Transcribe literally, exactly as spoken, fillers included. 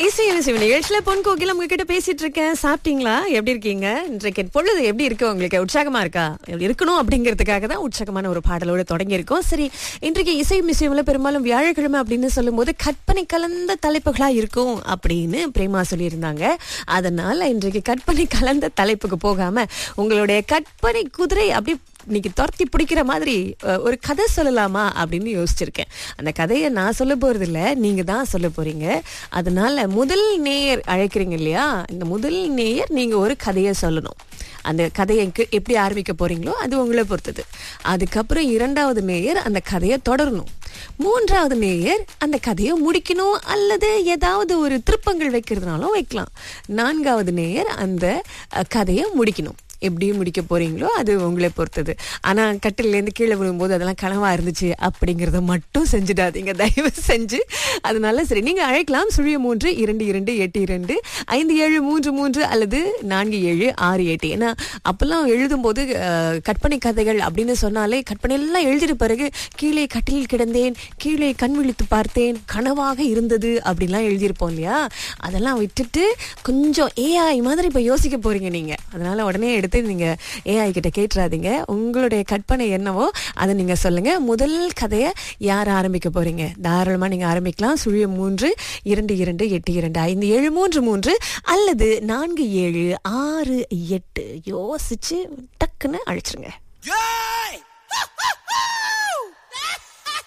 இசை இசை நிகழ்ச்சியில பொன் கோகில உங்ககிட்ட பேசிட்டு இருக்கேன். சாப்பிட்டீங்களா? எப்படி இருக்கீங்க? இன்றைக்கு பொழுது எப்படி இருக்கு உங்களுக்கு? உற்சாகமா இருக்கா? எப்படி இருக்கணும் அப்படிங்கிறதுக்காக தான் உற்சாகமான ஒரு பாடலோடு தொடங்கி இருக்கோம். சரி, இன்றைக்கு இசை மியூசியம்ல பெரும்பாலும் வியாழக்கிழமை அப்படின்னு சொல்லும் போது கற்பனை கலந்த தலைப்புகளா இருக்கும் அப்படின்னு பிரேமா சொல்லியிருந்தாங்க. அதனால இன்றைக்கு கற்பனை கலந்த தலைப்புக்கு போகாம உங்களுடைய கற்பனை குதிரை அப்படி இன்னைக்கு துரத்தி பிடிக்கிற மாதிரி ஒரு கதை சொல்லலாமா அப்படின்னு யோசிச்சிருக்கேன். அந்த கதையை நான் சொல்ல போறது இல்ல, நீங்க தான் சொல்ல போறீங்க. அதனால முதல் நேயர் அழைக்கிறீங்க இல்லையா, இந்த முதல் நேயர் நீங்க ஒரு கதையை சொல்லணும். அந்த கதையை எப்படி ஆரம்பிக்க போறீங்களோ அது உங்களை பொறுத்தது. அதுக்கப்புறம் இரண்டாவது நேயர் அந்த கதையை தொடரணும். மூன்றாவது நேயர் அந்த கதையை முடிக்கணும் அல்லது ஏதாவது ஒரு திருப்பங்கள் வைக்கிறதுனாலும் வைக்கலாம். நான்காவது நேயர் அந்த கதையை முடிக்கணும். எப்படி முடிக்க போறீங்களோ அது உங்களை பொறுத்தது. ஆனா கட்டிலேருந்து கீழே விழும்போது அதெல்லாம் கனவா இருந்துச்சு அப்படிங்கறத மட்டும் செஞ்சிடாதீங்க தயவு செஞ்சு. அதனால சரி, நீங்க அழைக்கலாம் சுழிய மூன்று இரண்டு இரண்டு எட்டு இரண்டு ஐந்து ஏழு மூன்று மூன்று அல்லது நான்கு ஏழு ஆறு எட்டு. ஏன்னா அப்பெல்லாம் எழுதும் போது கற்பனை கதைகள் அப்படின்னு சொன்னாலே கற்பனை எல்லாம் எழுதிட்டு பிறகு கீழே கட்டிலில் கிடந்தேன், கீழே கண் விழித்து பார்த்தேன், கனவாக இருந்தது அப்படின்லாம் எழுதியிருப்போம் இல்லையா. அதெல்லாம் விட்டுட்டு கொஞ்சம் ஏஐ மாதிரி இப்ப யோசிக்க போறீங்க நீங்க. அதனால உடனே எடுத்து நீங்க ஏஐ கிட்ட கேட்டுறாதீங்க. உங்களுடைய கற்பனை என்னவோ அதை நீங்க சொல்லுங்க. முதல் கதையை யார் ஆரம்பிக்க போறீங்க? தாராளமா நீங்க ஆரம்பிக்கலாம். சுழிய மூன்று இரண்டு இரண்டு எட்டு இரண்டு ஐந்து ஏழு மூன்று மூன்று அல்லது நான்கு ஏழு ஆறு எட்டு. யோசிச்சு டக்குன்னு அழைச்சிருங்க.